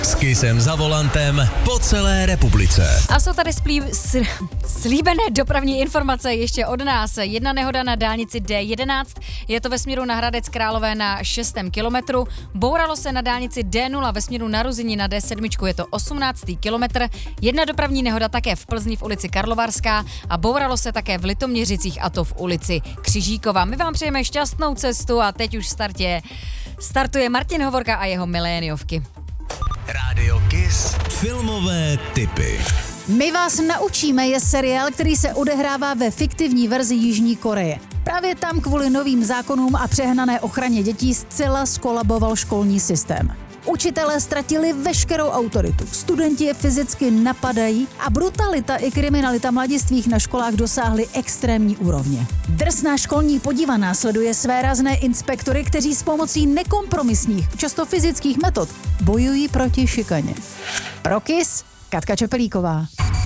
S Kissem za volantem po celé republice. A jsou tady slíbené dopravní informace ještě od nás. Jedna nehoda na dálnici D11, je to ve směru na Hradec Králové na 6. kilometru. Bouralo se na dálnici D0 ve směru na Ruzyni na D7, je to 18. kilometr. Jedna dopravní nehoda také v Plzni v ulici Karlovarská a bouralo se také v Litoměřicích, a to v ulici Křižíkova. My vám přejeme šťastnou cestu a teď už startuje Martin Hovorka a jeho miléniovky. Rádio Kiss. Filmové tipy. My vás naučíme je seriál, který se odehrává ve fiktivní verzi Jižní Koreje. Právě tam kvůli novým zákonům a přehnané ochraně dětí zcela skolaboval školní systém. Učitelé ztratili veškerou autoritu, studenti je fyzicky napadají a brutalita i kriminalita mladistvých na školách dosáhly extrémní úrovně. Drsná školní podívaná sleduje své razné inspektory, kteří s pomocí nekompromisních, často fyzických metod bojují proti šikaně. Pro Kiss, Katka Čepelíková.